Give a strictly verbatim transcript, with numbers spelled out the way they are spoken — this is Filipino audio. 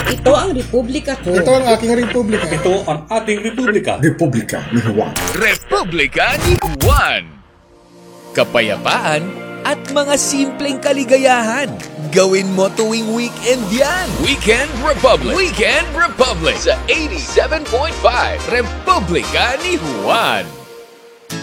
Ito ang republika ko. Ito ang aking republika. Ito ang ating republika. Republika ni Juan. Republika ni Juan. Kapayapaan at mga simpleng kaligayahan. Gawin mo tuwing weekend yan. Weekend Republic. Weekend Republic sa eighty-seven point five Republika ni Juan.